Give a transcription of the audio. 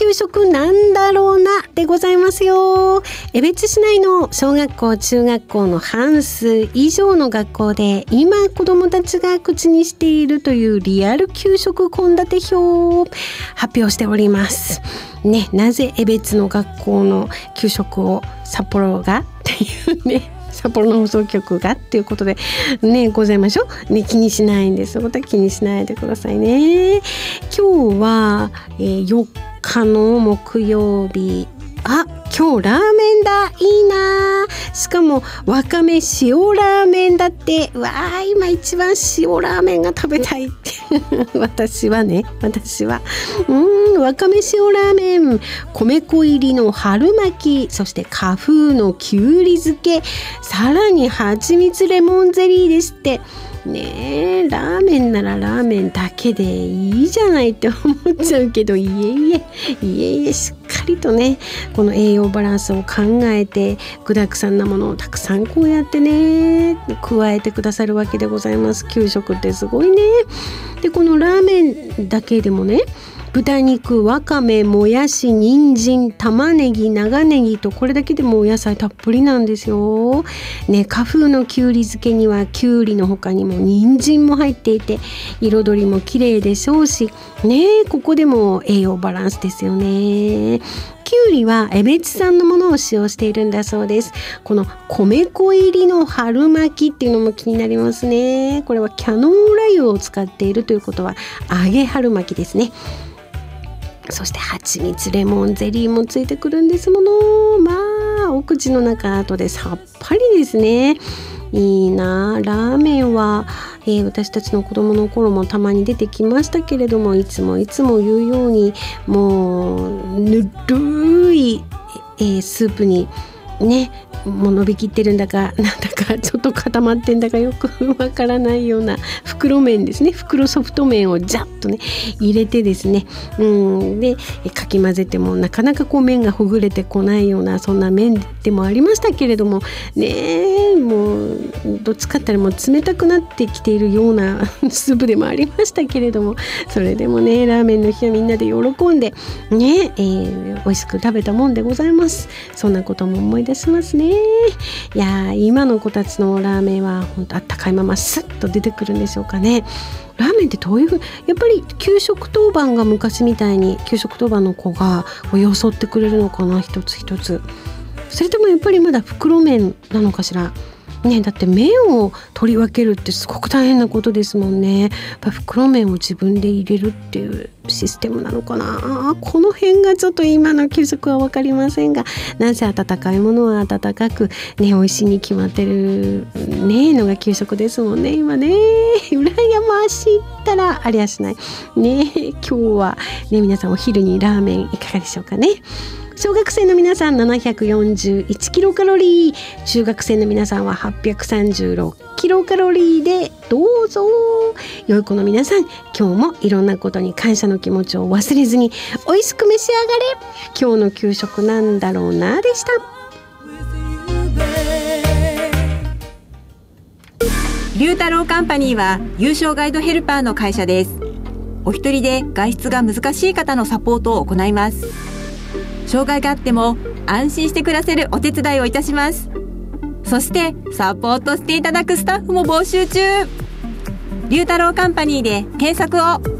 給食なんだろうなでございますよ。江別市内の小学校中学校の半数以上の学校で今子どもたちが口にしているというリアル給食献立表を発表しておりますね。なぜ江別の学校の給食を札幌がっていうね、札幌の放送局がっていうことでねございましょうね。気にしないんです。また気にしないでくださいね。今日は、4日の木曜日。今日ラーメンだ。いいな。しかもわかめ塩ラーメンだって。今一番塩ラーメンが食べたいって私はわかめ塩ラーメン、米粉入りの春巻き、そして花風のきゅうり漬け、さらに蜂蜜レモンゼリーですってね。ラーメンならラーメンだけでいいじゃないって思っちゃうけど、いえしっかりとねこの栄養バランスを考えて具沢山なものをたくさんこうやってね加えてくださるわけでございます。給食ってすごいね。でこのラーメンだけでもね、豚肉、わかめ、もやし、人参、玉ねぎ、長ネギとこれだけでもお野菜たっぷりなんですよね。花風のきゅうり漬けにはきゅうりの他にも人参も入っていて彩りも綺麗でしょうしね。ここでも栄養バランスですよね。きゅうりは江別産のものを使用しているんだそうです。この米粉入りの春巻きっていうのも気になりますね。これはキャノーラ油を使っているということは揚げ春巻きですね。そして蜂蜜レモンゼリーもついてくるんですもの。お口の中後でさっぱりですね。いいな。ラーメンは、私たちの子供の頃もたまに出てきましたけれども、いつも言うようにもうぬるい、スープにねもう伸びきってるんだかなんだかちょっと固まってんだかよくわからないような袋麺ですね。袋ソフト麺をジャッとね入れてですね、でかき混ぜてもなかなかこう麺がほぐれてこないようなそんな麺でもありましたけれどもね、もうどっちかって言ったらもう冷たくなってきているようなスープでもありましたけれども、それでもねラーメンの日はみんなで喜んでね、美味しく食べたもんでございます。そんなことも思い出しますね。いや今の子たちのラーメンは本当あったかいままスッと出てくるんでしょうかね。ラーメンってどういうふう、やっぱり給食当番が昔みたいに給食当番の子がよそってくれるのかな、一つ一つ。それともやっぱりまだ袋麺なのかしらね。だって麺を取り分けるってすごく大変なことですもんね。やっぱ袋麺を自分で入れるっていうシステムなのかな。この辺がちょっと今の給食は分かりませんが、なぜ温かいものは温かくね美味しいに決まってるねのが給食ですもんね今ね。羨ましいったらありゃしないね。今日はね皆さんお昼にラーメンいかがでしょうかね。小学生の皆さん741キロカロリー、中学生の皆さんは836キロカロリーでどうぞ。良い子の皆さん、今日もいろんなことに感謝の気持ちを忘れずに美味しく召し上がれ。今日の給食なんだろうなでした。 龍太郎カンパニーは優勝ガイドヘルパーの会社です。お一人で外出が難しい方のサポートを行います。障害があっても安心して暮らせるお手伝いをいたします。そしてサポートしていただくスタッフも募集中。龍太郎カンパニーで検索を。